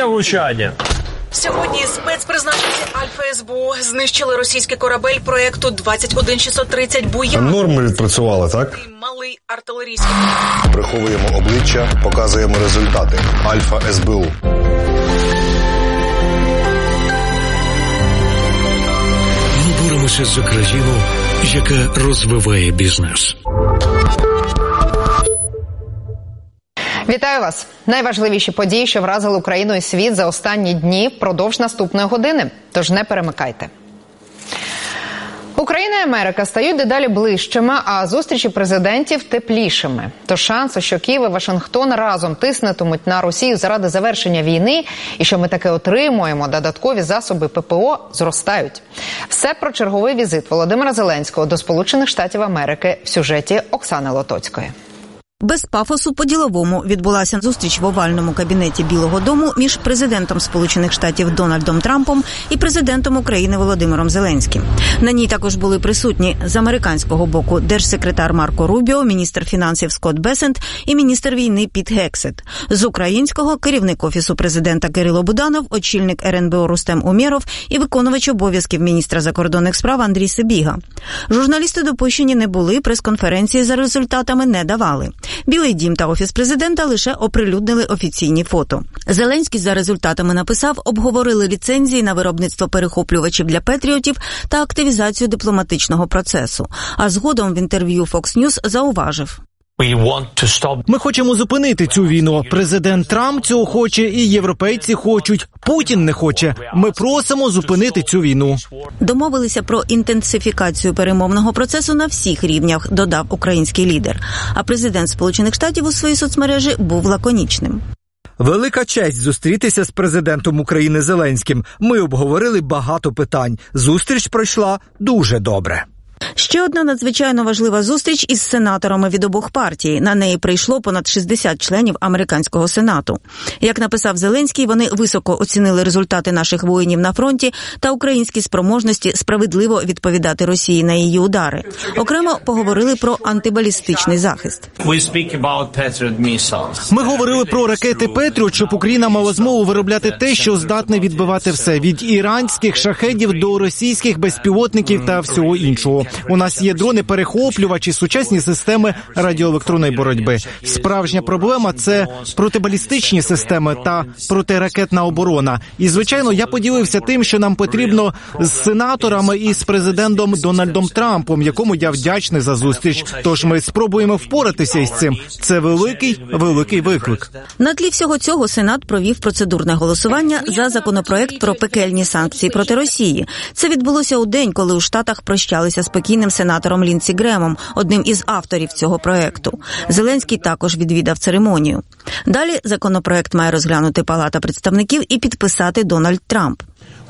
влучання. Сьогодні спецпризначенці Альфа СБУ знищили російський корабель проєкту 21630 «Буян». Норми відпрацювали, так? Малий артилерійський. Приховуємо обличчя, показуємо результати. Альфа СБУ. Ми боремося за країну, яка розвиває бізнес. Вітаю вас! Найважливіші події, що вразили Україну і світ за останні дні, впродовж наступної години. Тож не перемикайте. Україна і Америка стають дедалі ближчими, а зустрічі президентів теплішими. Тож шанси, що Київ і Вашингтон разом тиснетимуть на Росію заради завершення війни і що ми таки отримуємо додаткові засоби ППО, зростають. Все про черговий візит Володимира Зеленського до Сполучених Штатів Америки в сюжеті Оксани Лотоцької. Без пафосу по-діловому відбулася зустріч в овальному кабінеті Білого дому між президентом Сполучених Штатів Дональдом Трампом і президентом України Володимиром Зеленським. На ній також були присутні з американського боку держсекретар Марко Рубіо, міністр фінансів Скотт Бесент і міністр війни Піт Гексет. З українського – керівник Офісу президента Кирило Буданов, очільник РНБО Рустем Умєров і виконувач обов'язків міністра закордонних справ Андрій Сибіга. Журналісти допущені не були, прес-конференції за результатами не давали. Білий дім та Офіс президента лише оприлюднили офіційні фото. Зеленський за результатами написав, обговорили ліцензії на виробництво перехоплювачів для патріотів та активізацію дипломатичного процесу. А згодом в інтерв'ю Fox News зауважив: Ми хочемо зупинити цю війну. Президент Трамп цього хоче і європейці хочуть. Путін не хоче. Ми просимо зупинити цю війну. Домовилися про інтенсифікацію перемовного процесу на всіх рівнях, додав український лідер. А президент Сполучених Штатів у своїй соцмережі був лаконічним. Велика честь зустрітися з президентом України Зеленським. Ми обговорили багато питань. Зустріч пройшла дуже добре. Ще одна надзвичайно важлива зустріч із сенаторами від обох партій. На неї прийшло понад 60 членів американського сенату. Як написав Зеленський, вони високо оцінили результати наших воїнів на фронті та українські спроможності справедливо відповідати Росії на її удари. Окремо поговорили про антибалістичний захист. Ми говорили про ракети «Петріот», щоб Україна мала змогу виробляти те, що здатне відбивати все. Від іранських шахедів до російських безпілотників та всього іншого. У нас є дрони-перехоплювачі, сучасні системи радіоелектронної боротьби. Справжня проблема – це протибалістичні системи та протиракетна оборона. І, звичайно, я поділився тим, що нам потрібно з сенаторами і з президентом Дональдом Трампом, якому я вдячний за зустріч. Тож ми спробуємо впоратися із цим. Це великий виклик. На тлі всього цього Сенат провів процедурне голосування за законопроект про пекельні санкції проти Росії. Це відбулося у день, коли у Штатах прощалися з покійним сенатором Ліндсі Гремом, одним із авторів цього проекту. Зеленський також відвідав церемонію. Далі законопроект має розглянути Палата представників і підписати Дональд Трамп.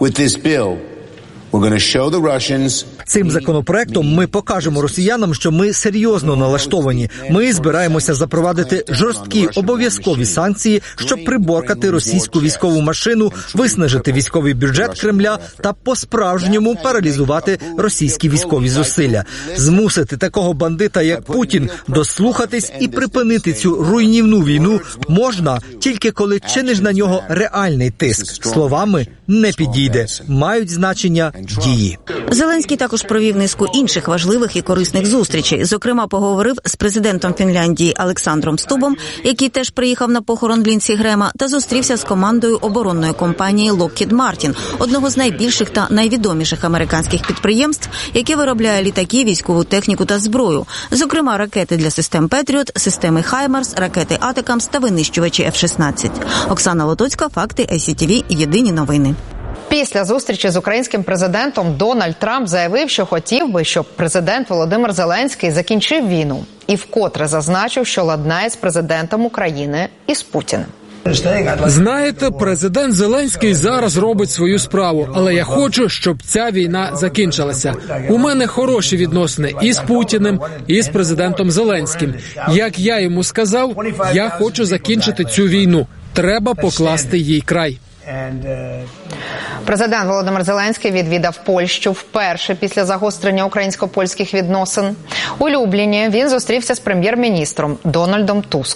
Цим законопроектом ми покажемо росіянам, що ми серйозно налаштовані. Ми збираємося запровадити жорсткі обов'язкові санкції, щоб приборкати російську військову машину, виснажити військовий бюджет Кремля та по-справжньому паралізувати російські військові зусилля. Змусити такого бандита, як Путін, дослухатись і припинити цю руйнівну війну можна тільки коли чиниш на нього реальний тиск. Словами не підійде. Мають значення дії. Зеленський також провів низку інших важливих і корисних зустрічей. Зокрема, поговорив з президентом Фінляндії Олександром Стубом, який теж приїхав на похорон Ліндсі Грема, та зустрівся з командою оборонної компанії Lockheed Martin, одного з найбільших та найвідоміших американських підприємств, яке виробляє літаки, військову техніку та зброю. Зокрема, ракети для систем «Петріот», системи «Хаймарс», ракети «Атакамс» та винищувачі F-16. Оксана Лотоцька, факти, ICTV, єдині новини. Після зустрічі з українським президентом Дональд Трамп заявив, що хотів би, щоб президент Володимир Зеленський закінчив війну. І вкотре зазначив, що ладнає з президентом України і з Путіним. Знаєте, президент Зеленський зараз робить свою справу, але я хочу, щоб ця війна закінчилася. У мене хороші відносини і з Путіним, і з президентом Зеленським. Як я йому сказав, я хочу закінчити цю війну. Треба покласти їй край. Президент Володимир Зеленський відвідав Польщу вперше після загострення українсько-польських відносин. У Любліні він зустрівся з прем'єр-міністром Дональдом Туском.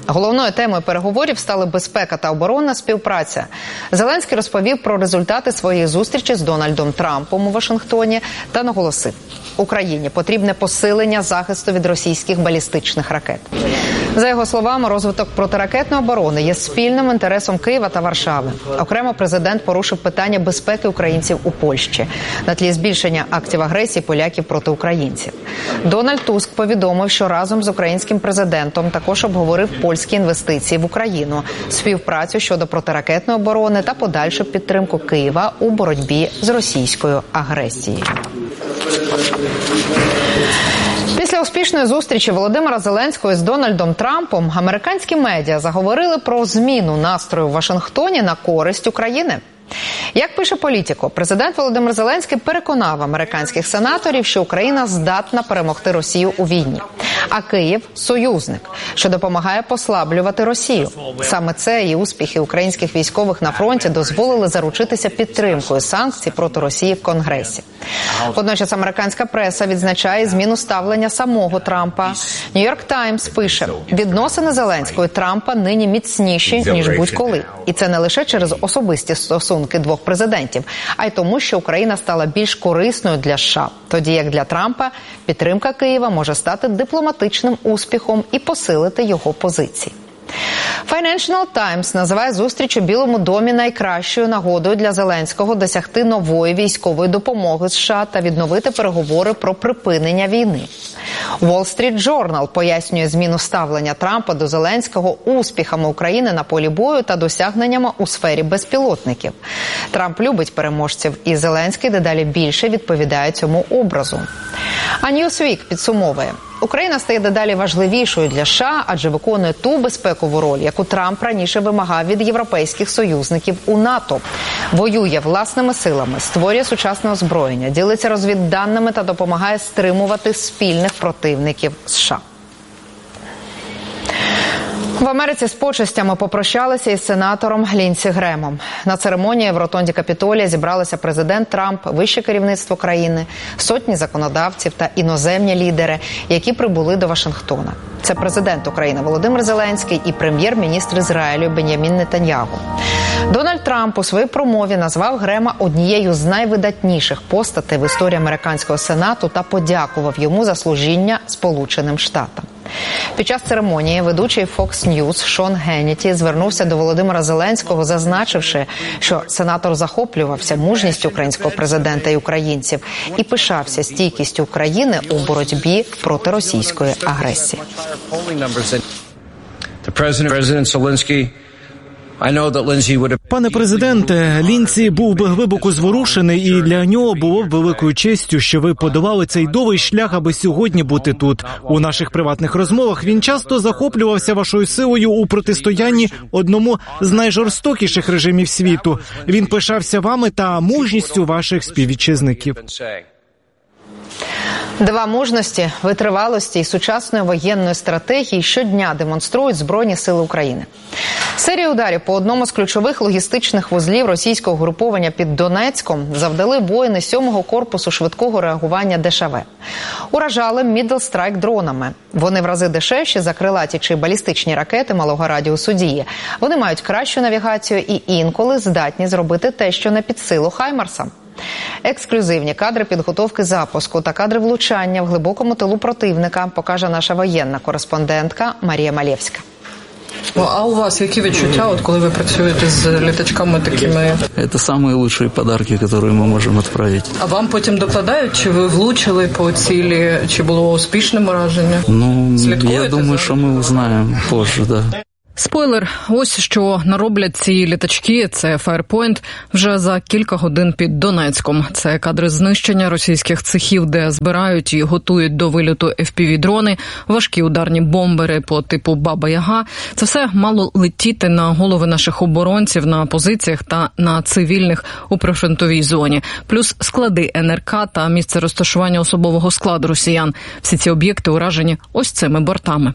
Головною темою переговорів стали безпека та оборонна співпраця. Зеленський розповів про результати своєї зустрічі з Дональдом Трампом у Вашингтоні та наголосив: Україні потрібне посилення захисту від російських балістичних ракет. За його словами, розвиток протиракетної оборони є спільним інтересом Києва та Варшави. Окремо президент порушив питання безпеки українців у Польщі на тлі збільшення актів агресії поляків проти українців. Дональд Туск повідомив, що разом з українським президентом також обговорив польські інвестиції в Україну, співпрацю щодо протиракетної оборони та подальшу підтримку Києва у боротьбі з російською агресією. Після успішної зустрічі Володимира Зеленського з Дональдом Трампом американські медіа заговорили про зміну настрою в Вашингтоні на користь України. Як пише Політіко, президент Володимир Зеленський переконав американських сенаторів, що Україна здатна перемогти Росію у війні, а Київ – союзник, що допомагає послаблювати Росію. Саме це і успіхи українських військових на фронті дозволили заручитися підтримкою санкцій проти Росії в Конгресі. Водночас американська преса відзначає зміну ставлення самого Трампа. Нью-Йорк Таймс пише: відносини Зеленського і Трампа нині міцніші, ніж будь-коли. І це не лише через особисті стосунки двох президентів, а й тому, що Україна стала більш корисною для США. Тоді як для Трампа підтримка Києва може стати дипломатичним успіхом і посилити його позиції. Financial Times називає зустріч у Білому домі найкращою нагодою для Зеленського досягти нової військової допомоги США та відновити переговори про припинення війни. Wall Street Journal пояснює зміну ставлення Трампа до Зеленського успіхами України на полі бою та досягненнями у сфері безпілотників. Трамп любить переможців, і Зеленський дедалі більше відповідає цьому образу. А Newsweek підсумовує: Україна стає дедалі важливішою для США, адже виконує ту безпекову роль, яку Трамп раніше вимагав від європейських союзників у НАТО. Воює власними силами, створює сучасне озброєння, ділиться розвідданими та допомагає стримувати спільних противників США. В Америці з почестями попрощалися із сенатором Лінсі Гремом. На церемонії в ротонді Капітолія зібралися президент Трамп, вище керівництво країни, сотні законодавців та іноземні лідери, які прибули до Вашингтона. Це президент України Володимир Зеленський і прем'єр-міністр Ізраїлю Бен'ямін Нетаньяху. Дональд Трамп у своїй промові назвав Грема однією з найвидатніших постатей в історії американського сенату та подякував йому за служіння Сполученим Штатам. Під час церемонії ведучий Fox News Шон Генніті звернувся до Володимира Зеленського, зазначивши, що сенатор захоплювався мужністю українського президента і українців і пишався стійкістю України у боротьбі проти російської агресії. Пане президенте, Лінсі був би глибоко зворушений, і для нього було б великою честю, що ви подолали цей довгий шлях, аби сьогодні бути тут. У наших приватних розмовах він часто захоплювався вашою силою у протистоянні одному з найжорстокіших режимів світу. Він пишався вами та мужністю ваших співвітчизників. Два мужності, витривалості і сучасної воєнної стратегії щодня демонструють Збройні сили України. Серії ударів по одному з ключових логістичних вузлів російського угруповання під Донецьком завдали воїни 7-го корпусу швидкого реагування ДШВ. Уражали мідл-страйк дронами. Вони в рази дешевші за крилаті чи балістичні ракети малого радіусу дії. Вони мають кращу навігацію і інколи здатні зробити те, що не під силу хаймарсам. Ексклюзивні кадри підготовки запуску та кадри влучання в глибокому тилу противника покаже наша воєнна кореспондентка Марія Малєвська. А у вас які відчуття, от коли ви працюєте з літачками такими? Це самі лучші подарки, які ми можемо відправити. А вам потім докладають, чи ви влучили по цілі, чи було успішне ураження? Я думаю, що ми узнаємо позже, да. Спойлер, ось що нароблять ці літачки, це Firepoint, вже за кілька годин під Донецьком. Це кадри знищення російських цехів, де збирають і готують до вильоту FPV-дрони, важкі ударні бомбери по типу Баба-Яга. Це все мало летіти на голови наших оборонців на позиціях та на цивільних у прифронтовій зоні. Плюс склади НРК та місце розташування особового складу росіян. Всі ці об'єкти уражені ось цими бортами.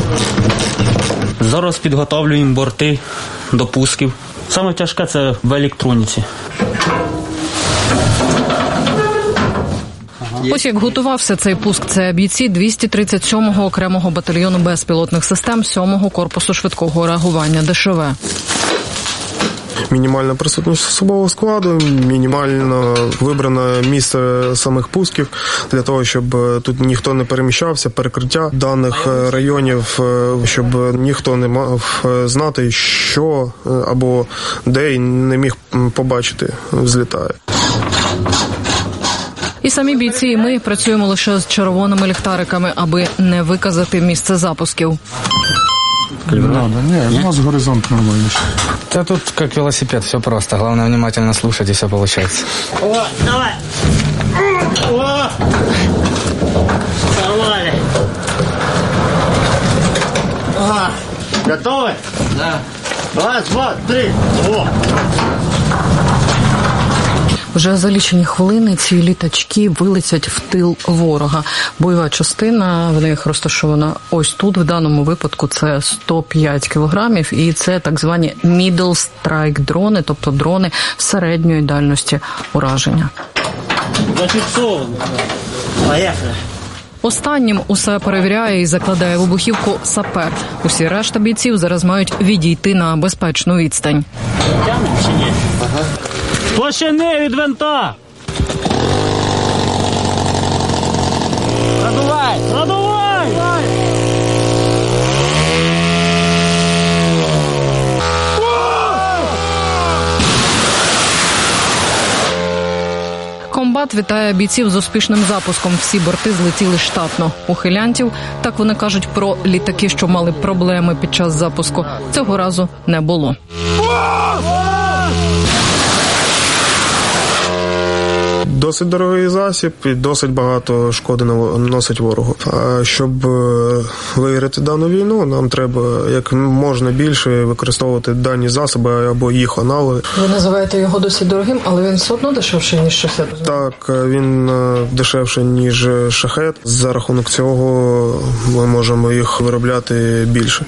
Зараз підготовлюємо борти до пусків. Саме тяжке – це в електроніці. Ось як готувався цей пуск. Це бійці 237-го окремого батальйону безпілотних систем 7-го корпусу швидкого реагування ДШВ. Мінімальна присутність особового складу, мінімально вибране місце самих пусків для того, щоб тут ніхто не переміщався, перекриття даних районів, щоб ніхто не мав знати, що або де і не міг побачити, взлітає. І самі бійці, і ми працюємо лише з червоними ліхтариками, аби не виказати місце запусків. У нас горизонт нормальный. Да тут как велосипед, все просто. Главное внимательно слушать, и все получается. О, давай! О! Нормально. Ага. Готовы? Да. Раз, два, три. О! Вже за лічені хвилини ці літачки вилетять в тил ворога. Бойова частина в них розташована ось тут. В даному випадку це 105 кілограмів. І це так звані middle strike дрони, тобто дрони середньої дальності ураження. Зафіксовано. Поїхали. Останнім усе перевіряє і закладає вибухівку сапер. Усі решта бійців зараз мають відійти на безпечну відстань. Тягнемо чи ні? Ага. Площини від винта! Надувай! Надувай! Комбат вітає бійців з успішним запуском. Всі борти злетіли штатно. Ухилянтів, так вони кажуть про літаки, що мали проблеми під час запуску, цього разу не було. Досить дорогий засіб і досить багато шкоди наносить ворогу. А щоб виграти дану війну, нам треба як можна більше використовувати дані засоби або їх аналоги. Ви називаєте його досить дорогим, але він все одно дешевший, ніж шахет? Так, він дешевший, ніж шахет. За рахунок цього ми можемо їх виробляти більше.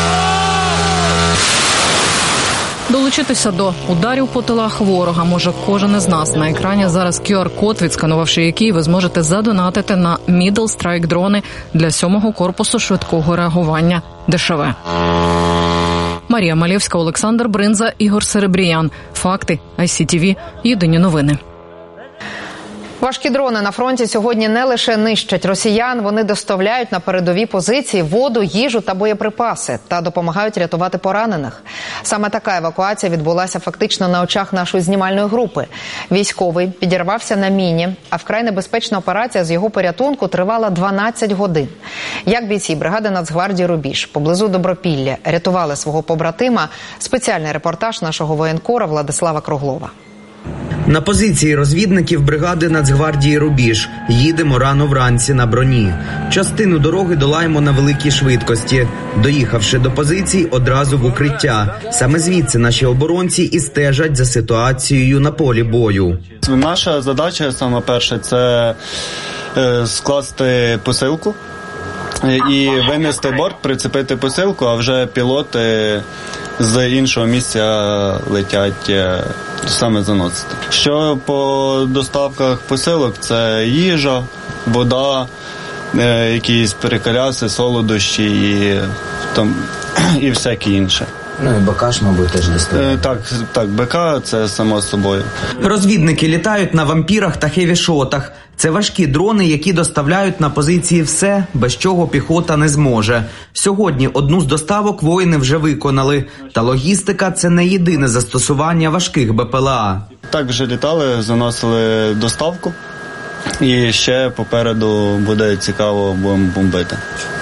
Долучитися до ударів по тилах ворога може кожен із нас. На екрані зараз QR-код, відсканувавши який, ви зможете задонатити на Middle Strike дрони для 7-го корпусу швидкого реагування ДШВ. Марія Малєвська, Олександр Бринза, Ігор Серебріян. Факти. ICTV. Єдині новини. Важкі дрони на фронті сьогодні не лише нищать росіян, вони доставляють на передові позиції воду, їжу та боєприпаси та допомагають рятувати поранених. Саме така евакуація відбулася фактично на очах нашої знімальної групи. Військовий підірвався на міні, а вкрай небезпечна операція з його порятунку тривала 12 годин. Як бійці бригади Нацгвардії «Рубіж» поблизу Добропілля рятували свого побратима, спеціальний репортаж нашого воєнкора Владислава Круглова. На позиції розвідників бригади Нацгвардії «Рубіж» їдемо рано вранці на броні. Частину дороги долаємо на великій швидкості. Доїхавши до позицій, одразу в укриття. Саме звідси наші оборонці і стежать за ситуацією на полі бою. Наша задача, саме перше, це скласти посилку і винести борт, прицепити посилку, а вже пілоти з іншого місця летять саме заносити. Що по доставках посилок, це їжа, вода, якісь перекаляси, солодощі і всяке інше. Ну і БК ж, мабуть, теж доставляють. Так, БК – це само собою. Розвідники літають на вампірах та хевішотах. Це важкі дрони, які доставляють на позиції все, без чого піхота не зможе. Сьогодні одну з доставок воїни вже виконали. Та логістика – це не єдине застосування важких БПЛА. Так вже літали, заносили доставку. І ще попереду буде цікаво, будемо бомбити.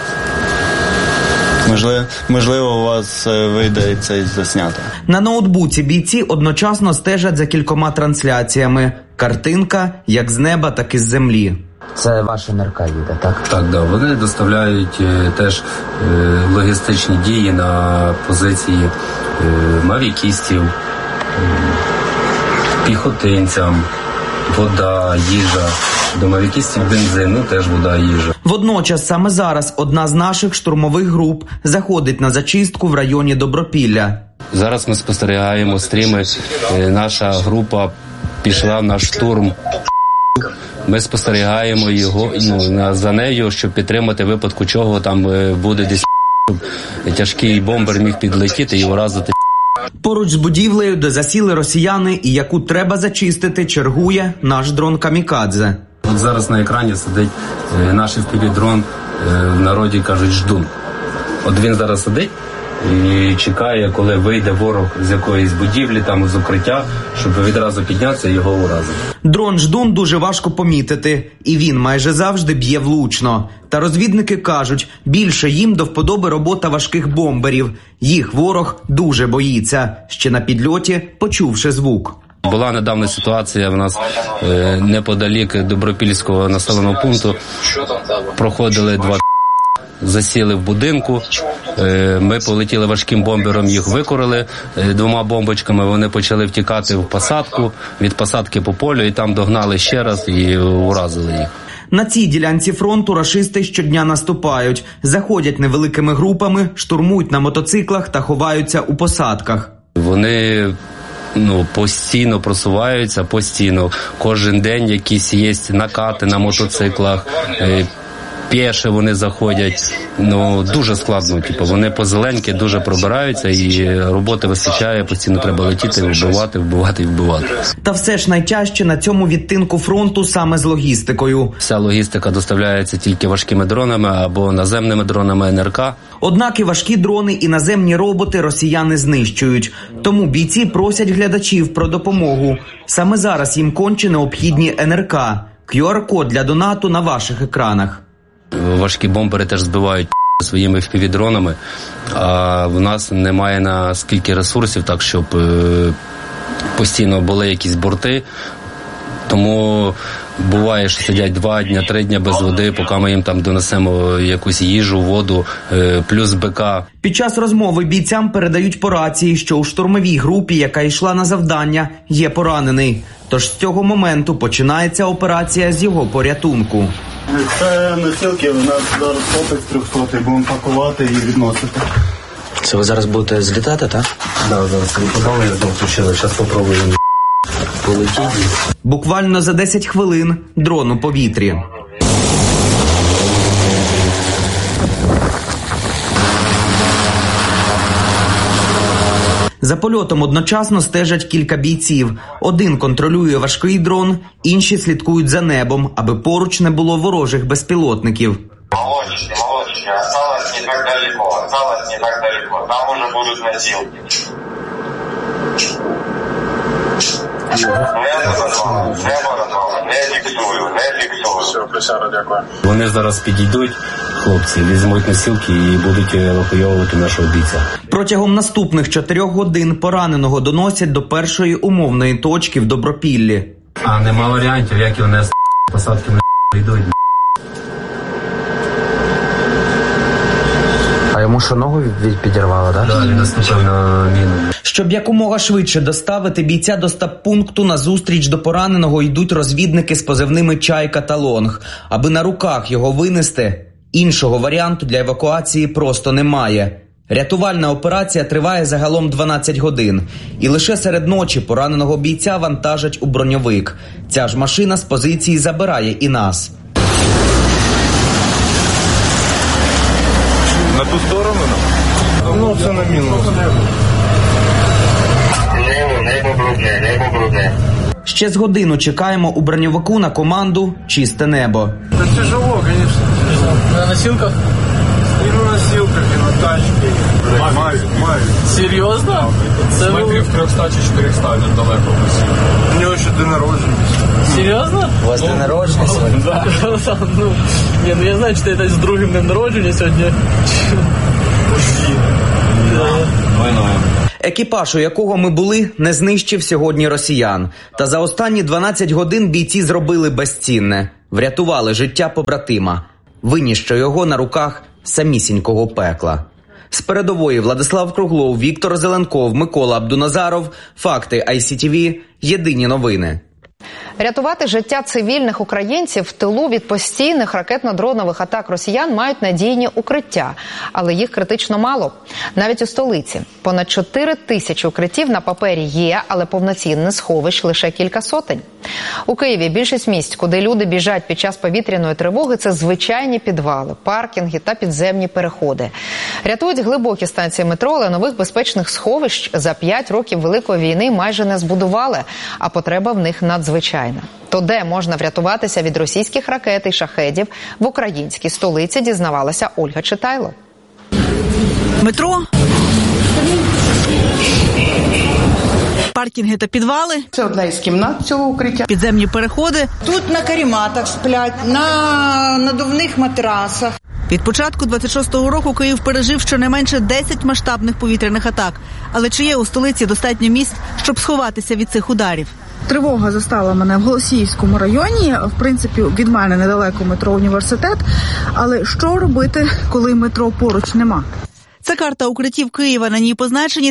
Можливо, у вас вийде це засняти. На ноутбуці бійці одночасно стежать за кількома трансляціями. Картинка як з неба, так і з землі. Це ваша НРК їде, так? Так, да. Вони доставляють теж логістичні дії на позиції мавікістів, піхотинцям, вода, їжа. До мавікістів бензину теж вода, їжа. Водночас саме зараз одна з наших штурмових груп заходить на зачистку в районі Добропілля. Зараз ми спостерігаємо стріми. Наша група пішла на штурм Ми спостерігаємо його, за нею, щоб підтримати випадку чого там буде десь тяжкий бомбер міг підлетіти і уразити. Поруч з будівлею, де засіли росіяни і яку треба зачистити, чергує наш дрон «Камікадзе». От зараз на екрані сидить наш FPV-дрон, в народі кажуть «Ждун». От він зараз сидить і чекає, коли вийде ворог з якоїсь будівлі, там з укриття, щоб відразу піднятися і його уразити. Дрон «Ждун» дуже важко помітити, і він майже завжди б'є влучно. Та розвідники кажуть, більше їм до вподоби робота важких бомберів. Їх ворог дуже боїться, ще на підльоті почувши звук. Була недавно ситуація в нас неподалік Добропільського населеного пункту. Проходили два засіли в будинку. Ми полетіли важким бомбером, їх викурили 2 бомбочками. Вони почали втікати в посадку, від посадки по полю, і там догнали ще раз і уразили їх. На цій ділянці фронту рашисти щодня наступають, заходять невеликими групами, штурмують на мотоциклах та ховаються у посадках. Вони постійно просуваються, постійно. Кожен день якісь є накати на мотоциклах, п'єше вони заходять. Дуже складно. Вони позеленьки дуже пробираються і роботи вистачає, постійно треба летіти, вбивати. Та все ж найтяжче на цьому відтинку фронту саме з логістикою. Вся логістика доставляється тільки важкими дронами або наземними дронами НРК. Однак і важкі дрони, і наземні роботи росіяни знищують. Тому бійці просять глядачів про допомогу. Саме зараз їм конче необхідні НРК. QR-код для донату на ваших екранах. Важкі бомбери теж збивають своїми FPV-дронами, а в нас немає наскільки ресурсів, так щоб постійно були якісь борти. Тому буває, що сидять 2 дні, 3 дні без води, поки ми їм там донесемо якусь їжу, воду, плюс БК. Під час розмови бійцям передають по рації, що у штурмовій групі, яка йшла на завдання, є поранений. Тож з цього моменту починається операція з його порятунку. Це носілки, у нас зараз хлопець 300, будемо пакувати і відносити. Це ви зараз будете злітати, так? Так, зараз подали, я знову включили, зараз спробуємо полетіти. Буквально за 10 хвилин дрон у повітрі. За польотом одночасно стежать кілька бійців. Один контролює важкий дрон, інші слідкують за небом, аби поруч не було ворожих безпілотників. Молодчики, осталось не так далеко, там уже будуть носилки. Не фіксую. Все, присяду, дякую. Вони зараз підійдуть, хлопці, візьмуть носілки і будуть евакуйовувати нашого бійця. Протягом наступних 4 годин пораненого доносять до першої умовної точки в Добропіллі. А нема варіантів, як його нести, посадки не йдуть. А йому що, ногу підірвало, так? Так, він наступив на міну. Щоб якомога швидше доставити бійця до стаб-пункту, на зустріч до пораненого йдуть розвідники з позивними «Чайка» та «Лонг». Аби на руках його винести, іншого варіанту для евакуації просто немає. Рятувальна операція триває загалом 12 годин. І лише серед ночі пораненого бійця вантажать у броньовик. Ця ж машина з позиції забирає і нас. На ту сторону? Це на міну. Небо брудне. Ще з годину чекаємо у броньовику на команду «Чисте небо». Це тяжело, звісно. На носилках? І на носилках, і на тачці. Маю. Серйозно? Це метрів 300 чи 400 від далеко. У нього ще день народження. Серйозно? У вас день народження сьогодні? Так. Я знаю, що це з другим днем народження сьогодні. Екіпаж, у якого ми були, не знищив сьогодні росіян. Та за останні 12 годин бійці зробили безцінне. Врятували життя побратима. Виніщо його на руках самісінького пекла. З передової Владислав Круглов, Віктор Зеленков, Микола Абдуназаров. Факти ICTV. Єдині новини. Рятувати життя цивільних українців в тилу від постійних ракетно-дронових атак росіян мають надійні укриття, але їх критично мало. Навіть у столиці. Понад 4 тисячі укриттів на папері є, але повноцінних сховищ лише кілька сотень. У Києві більшість місць, куди люди біжать під час повітряної тривоги, це звичайні підвали, паркінги та підземні переходи. Рятують глибокі станції метро, але нових безпечних сховищ за 5 років Великої війни майже не збудували, а потреба в них надзвичайна. То де можна врятуватися від російських ракет і шахедів в українській столиці, дізнавалася Ольга Читайло. Метро, паркінги та підвали. Це одна із кімнат цього укриття. Підземні переходи. Тут на карематах сплять, на надувних матрасах. Від початку 26-го року Київ пережив щонайменше 10 масштабних повітряних атак. Але чи є у столиці достатньо місць, щоб сховатися від цих ударів? Тривога застала мене в Голосіївському районі. В принципі, від мене недалеко метро «Університет». Але що робити, коли метро поруч нема? Це карта укриттів Києва. На ній позначені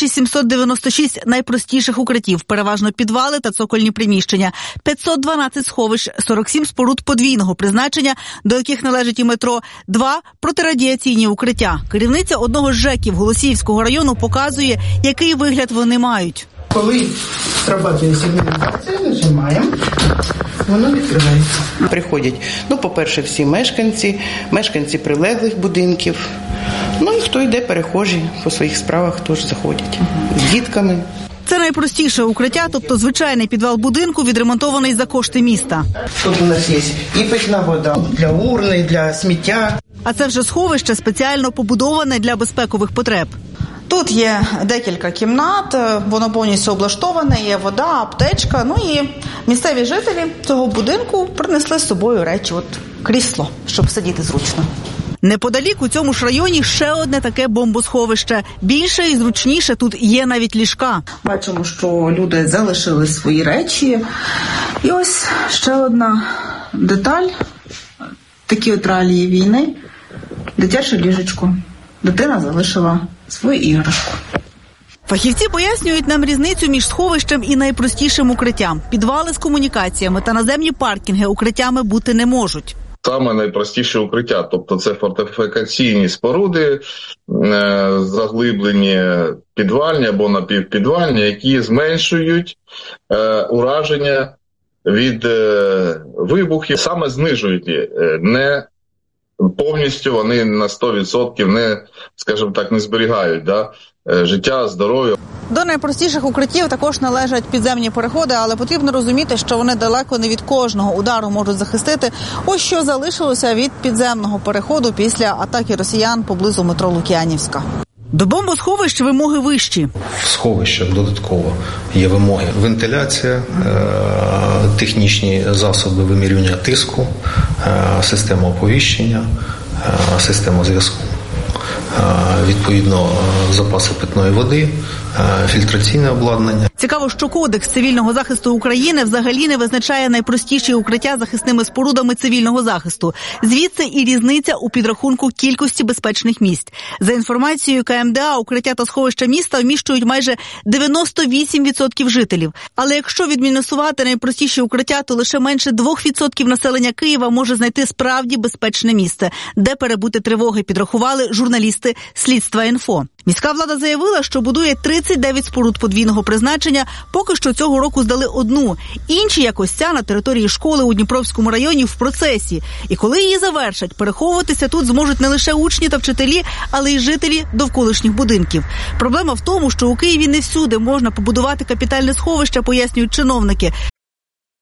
3796 найпростіших укриттів, переважно підвали та цокольні приміщення, 512 сховищ, 47 споруд подвійного призначення, до яких належить і метро, 2 протирадіаційні укриття. Керівниця одного з ЖЕКів Голосіївського району показує, який вигляд вони мають. Коли срабатує сигналізація, нажимаємо, воно відкривається. Приходять, по-перше, всі мешканці прилеглих будинків, і хто йде, перехожі по своїх справах теж заходять з дітками. Це найпростіше укриття, тобто звичайний підвал будинку, відремонтований за кошти міста. Тут у нас є і питна вода для урни, для сміття. А це вже сховище спеціально побудоване для безпекових потреб. Тут є декілька кімнат, воно повністю облаштоване, є вода, аптечка. І місцеві жителі цього будинку принесли з собою речі, крісло, щоб сидіти зручно. Неподалік у цьому ж районі ще одне таке бомбосховище. Більше і зручніше, тут є навіть ліжка. Бачимо, що люди залишили свої речі. І ось ще одна деталь, такі реалії війни, дитяче ліжечко. Дитина залишила свою іграшку. Фахівці пояснюють нам різницю між сховищем і найпростішим укриттям. Підвали з комунікаціями та наземні паркінги укриттями бути не можуть. Саме найпростіше укриття, тобто це фортифікаційні споруди, заглиблені підвальні або напівпідвальні, які зменшують ураження від вибухів, саме знижують її, не повністю вони на 100% не зберігають життя, здоров'я. До найпростіших укриттів також належать підземні переходи, але потрібно розуміти, що вони далеко не від кожного удару можуть захистити. Ось що залишилося від підземного переходу після атаки росіян поблизу метро Лук'янівська. До бомбосховищ вимоги вищі. В сховищах додатково є вимоги: вентиляція, технічні засоби вимірювання тиску, система оповіщення, система зв'язку, відповідно запаси питної води, фільтраційне обладнання. Цікаво, що Кодекс цивільного захисту України взагалі не визначає найпростіші укриття захисними спорудами цивільного захисту. Звідси і різниця у підрахунку кількості безпечних місць. За інформацією КМДА, укриття та сховища міста вміщують майже 98% жителів. Але якщо відмінусувати найпростіші укриття, то лише менше 2% населення Києва може знайти справді безпечне місце, де перебути тривоги, підрахували журналісти Слідства.Інфо. Міська влада заявила, що будує 39 споруд подвійного призначення, поки що цього року здали одну. Інші, як ось ця, на території школи у Дніпровському районі, в процесі. І коли її завершать, переховуватися тут зможуть не лише учні та вчителі, але й жителі довколишніх будинків. Проблема в тому, що у Києві не всюди можна побудувати капітальне сховище, пояснюють чиновники.